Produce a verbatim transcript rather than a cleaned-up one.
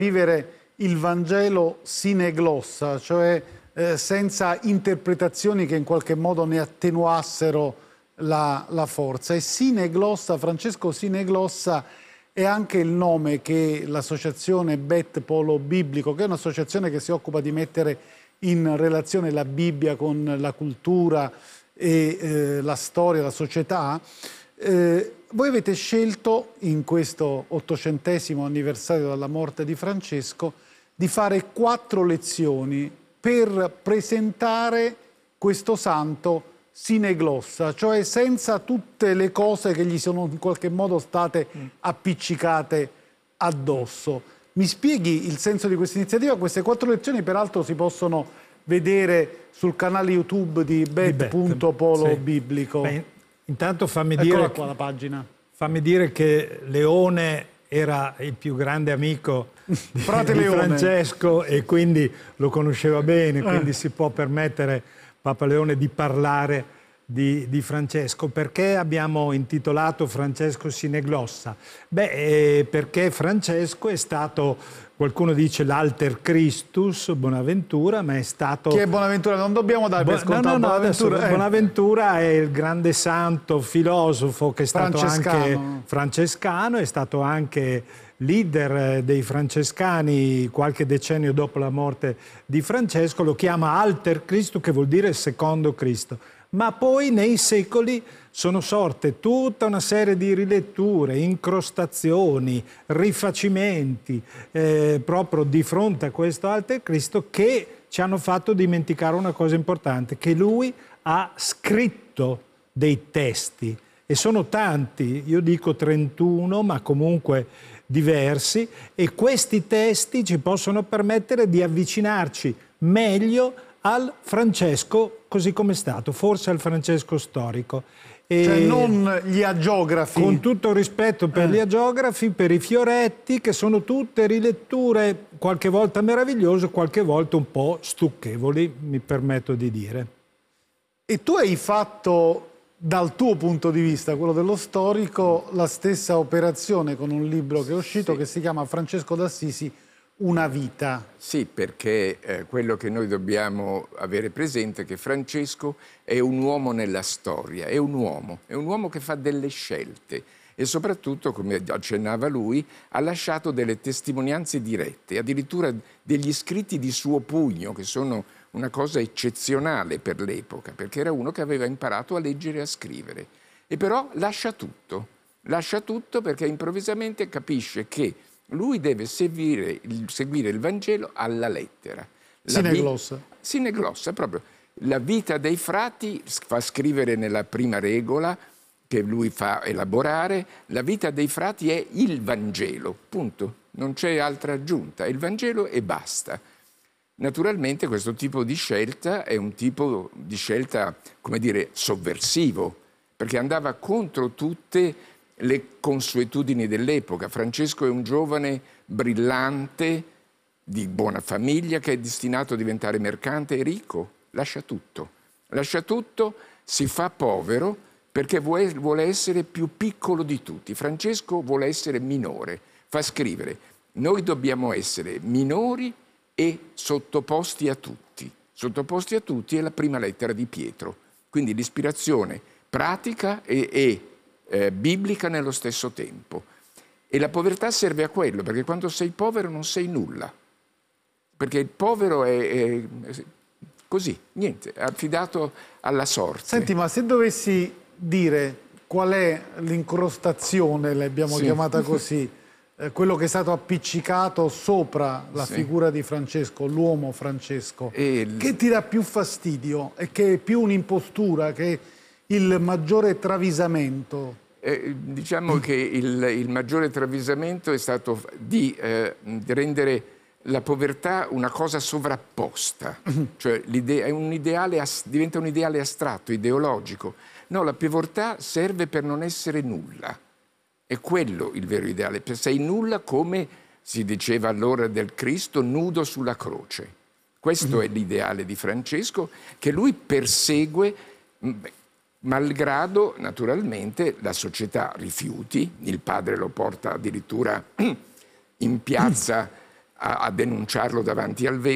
vivere il Vangelo sine glossa, cioè eh, senza interpretazioni che in qualche modo ne attenuassero la, la forza. E sine glossa, Francesco Sine Glossa, è anche il nome che l'associazione Bet Polo Biblico, che è un'associazione che si occupa di mettere in relazione la Bibbia con la cultura e eh, la storia, la società, eh, voi avete scelto in questo ottocentesimo anniversario dalla morte di Francesco di fare quattro lezioni per presentare questo santo sine glossa, cioè senza tutte le cose che gli sono in qualche modo state appiccicate addosso. Mi spieghi il senso di questa iniziativa? Queste quattro lezioni peraltro si possono vedere sul canale YouTube di Bet punto Polo Biblico. Beh, intanto fammi Eccola dire, qua la pagina. Fammi dire che Leone era il più grande amico di, Frate di Leone. Francesco e quindi lo conosceva bene, quindi eh. si può permettere Papa Leone di parlare di, di Francesco. Perché abbiamo intitolato Francesco Sine Glossa? Beh, eh, perché Francesco è stato, qualcuno dice l'alter Christus, Bonaventura, ma è stato... Chi è Bonaventura? Non dobbiamo dare per scontato. No, no, no, Bonaventura, adesso, eh. Bonaventura è il grande santo filosofo che è stato anche francescano, è stato anche leader dei francescani qualche decennio dopo la morte di Francesco, lo chiama Alter Christus, che vuol dire secondo Cristo. Ma poi nei secoli sono sorte tutta una serie di riletture, incrostazioni, rifacimenti eh, proprio di fronte a questo Alter Cristo, che ci hanno fatto dimenticare una cosa importante, che lui ha scritto dei testi e sono tanti, io dico trentuno, ma comunque diversi, e questi testi ci possono permettere di avvicinarci meglio al Francesco così come è stato, forse al Francesco storico. E cioè non gli agiografi. Con tutto il rispetto per eh. gli agiografi, per i fioretti, che sono tutte riletture qualche volta meravigliose, qualche volta un po' stucchevoli, mi permetto di dire. E tu hai fatto, dal tuo punto di vista, quello dello storico, la stessa operazione con un libro che è uscito, sì, che si chiama Francesco d'Assisi, Una vita. Sì, perché eh, quello che noi dobbiamo avere presente è che Francesco è un uomo nella storia, è un uomo, è un uomo che fa delle scelte e soprattutto, come accennava lui, ha lasciato delle testimonianze dirette, addirittura degli scritti di suo pugno, che sono una cosa eccezionale per l'epoca, perché era uno che aveva imparato a leggere e a scrivere. E però lascia tutto, lascia tutto perché improvvisamente capisce che lui deve seguire il, seguire il Vangelo alla lettera. Sine glossa. Sine glossa, proprio. La vita dei frati fa scrivere nella prima regola, che lui fa elaborare, la vita dei frati è il Vangelo, punto. Non c'è altra aggiunta, è il Vangelo e basta. Naturalmente questo tipo di scelta è un tipo di scelta, come dire, sovversivo, perché andava contro tutte le consuetudini dell'epoca. Francesco è un giovane brillante, di buona famiglia, che è destinato a diventare mercante e ricco. Lascia tutto. Lascia tutto, si fa povero perché vuole, vuole essere più piccolo di tutti. Francesco vuole essere minore. Fa scrivere: noi dobbiamo essere minori e sottoposti a tutti. Sottoposti a tutti è la prima lettera di Pietro. Quindi l'ispirazione pratica e, e Eh, biblica nello stesso tempo. E la povertà serve a quello, perché quando sei povero non sei nulla. Perché il povero è, è, è così, niente, è affidato alla sorte. Senti, ma se dovessi dire qual è l'incrostazione, l'abbiamo sì. chiamata così, eh, quello che è stato appiccicato sopra la sì. figura di Francesco, l'uomo Francesco, e che ti dà più fastidio e che è più un'impostura, che il maggiore travisamento? Eh, diciamo che il, il maggiore travisamento è stato di, eh, di rendere la povertà una cosa sovrapposta, cioè è un ideale, diventa un ideale astratto, ideologico. No, la povertà serve per non essere nulla, è quello il vero ideale. Sei nulla, come si diceva allora del Cristo, nudo sulla croce. Questo è l'ideale di Francesco, che lui persegue, malgrado naturalmente la società rifiuti. Il padre lo porta addirittura in piazza a, a denunciarlo davanti al